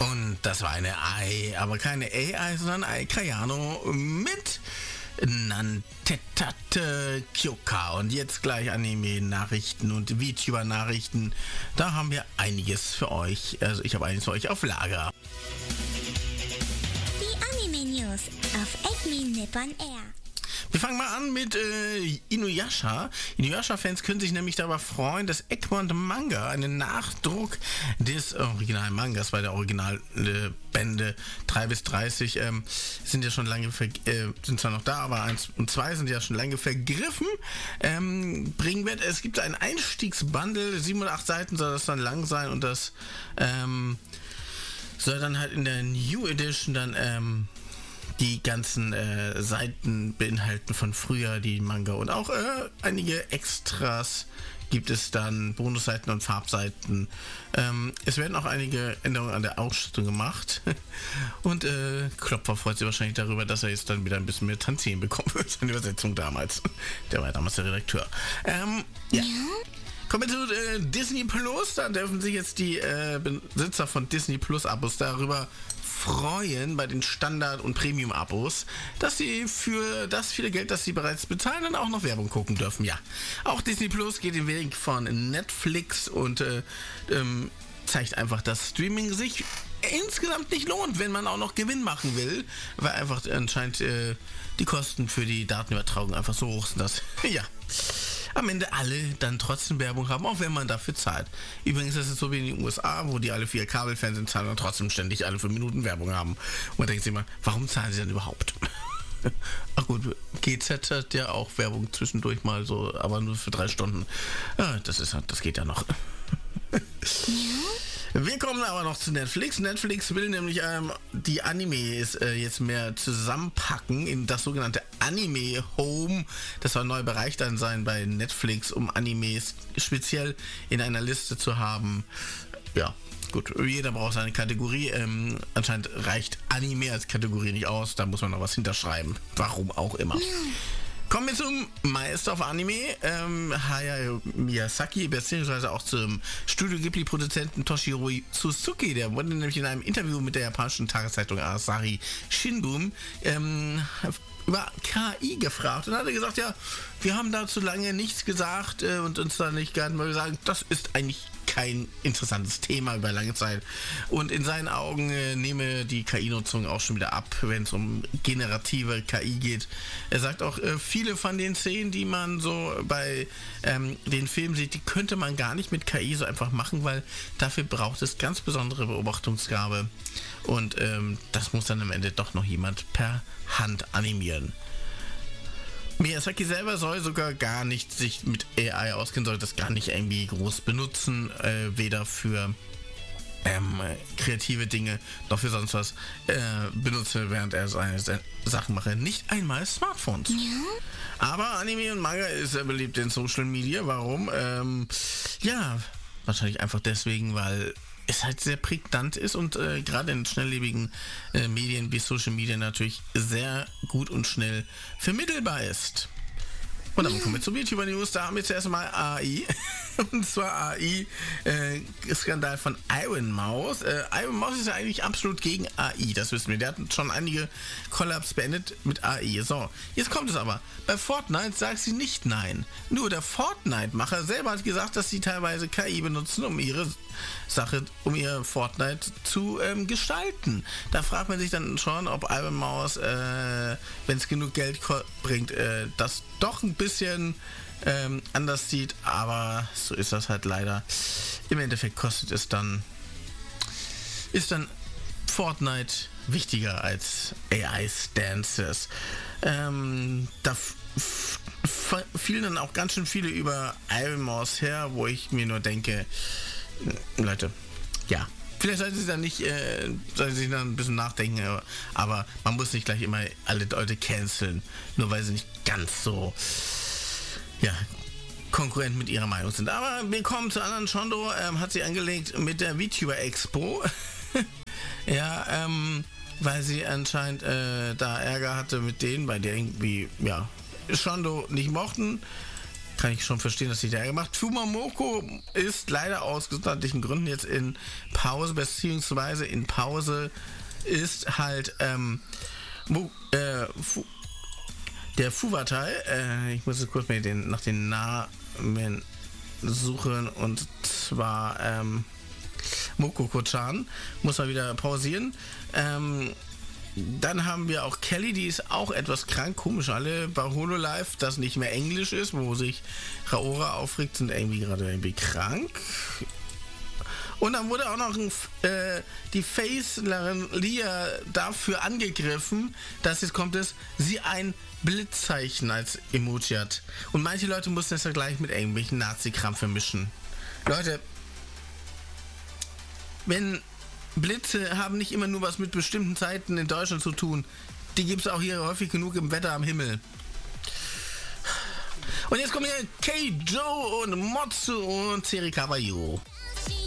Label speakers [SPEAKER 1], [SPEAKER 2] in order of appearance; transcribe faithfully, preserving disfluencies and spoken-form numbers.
[SPEAKER 1] Und das war eine Ei, aber keine A I, sondern Ai Kayano mit Nantetate Kyoka. Und jetzt gleich Anime-Nachrichten und VTuber-Nachrichten. Da haben wir einiges für euch. Also ich habe einiges für euch auf Lager.
[SPEAKER 2] Die Anime-News auf Admin Nippon Air.
[SPEAKER 1] Wir fangen mal an mit äh, Inuyasha. Inuyasha-Fans können sich nämlich darüber freuen, dass Egmont Manga, einen Nachdruck des originalen Mangas, bei der Originalbände äh, drei bis dreißig ähm, sind ja schon lange, ver- äh, sind zwar noch da, aber eins und zwei sind ja schon lange vergriffen, ähm, bringen wird. Es gibt ein Einstiegsbundle, sieben oder acht Seiten soll das dann lang sein und das ähm, soll dann halt in der New Edition dann ähm, die ganzen äh, Seiten beinhalten von früher, die Manga, und auch äh, einige Extras gibt es dann, Bonusseiten und Farbseiten. Ähm, es werden auch einige Änderungen an der Ausstattung gemacht. Und äh, Klopfer freut sich wahrscheinlich darüber, dass er jetzt dann wieder ein bisschen mehr Tantien bekommen wird, seine Übersetzung damals. Der war ja damals der Redakteur. Ähm, ja. ja. Kommen wir zu äh, Disney Plus. Da dürfen sich jetzt die äh, Besitzer von Disney Plus Abos darüber freuen, bei den Standard- und Premium-Abos, dass sie für das viele Geld, das sie bereits bezahlen, dann auch noch Werbung gucken dürfen. Ja, auch Disney Plus geht den Weg von Netflix und äh, ähm, zeigt einfach, dass Streaming sich insgesamt nicht lohnt, wenn man auch noch Gewinn machen will, weil einfach anscheinend äh, die Kosten für die Datenübertragung einfach so hoch sind, dass, ja, am Ende alle dann trotzdem Werbung haben, auch wenn man dafür zahlt. Übrigens ist es so wie in den U S A, wo die alle vier Kabelfernsehen zahlen und trotzdem ständig alle fünf Minuten Werbung haben. Und man denkt sich immer, warum zahlen sie denn überhaupt? Ach gut, G Z hat ja auch Werbung zwischendurch mal so, aber nur für drei Stunden. Ja, das ist das geht ja noch. Wir kommen aber noch zu Netflix. Netflix will nämlich ähm, die Animes äh, jetzt mehr zusammenpacken in das sogenannte Anime Home. Das soll ein neuer Bereich dann sein bei Netflix, um Animes speziell in einer Liste zu haben. Ja, gut, jeder braucht seine Kategorie. Ähm, anscheinend reicht Anime als Kategorie nicht aus. Da muss man noch was hinterschreiben. Warum auch immer. Kommen wir zum Meister of Anime, ähm, Hayao Miyazaki, beziehungsweise auch zum Studio Ghibli-Produzenten Toshiro Suzuki. Der wurde nämlich in einem Interview mit der japanischen Tageszeitung Asahi Shimbun ähm, über K I gefragt und hat gesagt, ja, wir haben dazu lange nichts gesagt äh, und uns da nicht gehalten, weil wir sagen, das ist eigentlich kein interessantes Thema über lange Zeit. Und in seinen Augen äh, nehme die K I-Nutzung auch schon wieder ab, wenn es um generative K I geht. Er sagt auch, äh, viele von den Szenen, die man so bei ähm, den Filmen sieht, die könnte man gar nicht mit K I so einfach machen, weil dafür braucht es ganz besondere Beobachtungsgabe. Und ähm, das muss dann am Ende doch noch jemand per Hand animieren. Miyazaki selber soll sogar gar nicht sich mit A I auskennen, soll das gar nicht irgendwie groß benutzen, äh, weder für ähm, kreative Dinge noch für sonst was äh, benutze, während er seine Sachen mache. Nicht einmal Smartphones. Ja. Aber Anime und Manga ist sehr beliebt in Social Media. Warum? Ähm, ja, wahrscheinlich einfach deswegen, weil es halt sehr prägnant ist und äh, gerade in schnelllebigen äh, Medien wie Social Media natürlich sehr gut und schnell vermittelbar ist. Und dann kommen wir zu VTuber News. Da haben wir zuerst mal A I. Und zwar A I-Skandal äh, von Iron Mouse. Äh, Iron Mouse ist ja eigentlich absolut gegen A I, das wissen wir. Der hat schon einige Collabs beendet mit A I. So, jetzt kommt es aber. Bei Fortnite sagt sie nicht nein. Nur der Fortnite-Macher selber hat gesagt, dass sie teilweise K I benutzen, um ihre Sache, um ihr Fortnite zu ähm, gestalten. Da fragt man sich dann schon, ob Iron Mouse, äh, wenn es genug Geld ko- bringt, äh, das doch ein bisschen ähm, anders sieht, aber so ist das halt leider. Im Endeffekt kostet es dann, ist dann Fortnite wichtiger als A I-Stances. Ähm, da f- f- fielen dann auch ganz schön viele über Iron Mouse her, wo ich mir nur denke, Leute, ja, vielleicht sollten sie dann nicht, äh, sollten sie dann ein bisschen nachdenken, aber, aber man muss nicht gleich immer alle Leute canceln, nur weil sie nicht ganz so, ja, konkurrent mit ihrer Meinung sind. Aber wir kommen zu anderen. Shondo ähm, hat sie angelegt mit der VTuber Expo. Ja, ähm, weil sie anscheinend äh, da Ärger hatte mit denen, bei der irgendwie, ja, Shondo nicht mochten. kann ich schon verstehen, dass sich der Ärger macht. Fumamoko ist leider aus gesundheitlichen Gründen jetzt in Pause, beziehungsweise in Pause ist halt ähm, Mo, äh, Fu, der Fuwatai, äh, ich muss jetzt kurz mal den, nach den Namen suchen, und zwar ähm, Mokoko-chan muss mal wieder pausieren. Ähm, Dann haben wir auch Kelly, die ist auch etwas krank, komisch alle bei Hololive, das nicht mehr Englisch ist, wo sich Raora aufregt, sind irgendwie gerade irgendwie krank. Und dann wurde auch noch ein, äh, die Facelerin Lia dafür angegriffen, dass jetzt kommt es, sie ein Blitzzeichen als Emoji hat. Und manche Leute mussten das ja gleich mit irgendwelchen Nazi-Kram vermischen. Leute, wenn Blitze haben nicht immer nur was mit bestimmten Zeiten in Deutschland zu tun. Die gibt es auch hier häufig genug im Wetter am Himmel. Und jetzt kommen hier K-Joe und Motsu und Serikawa Yu.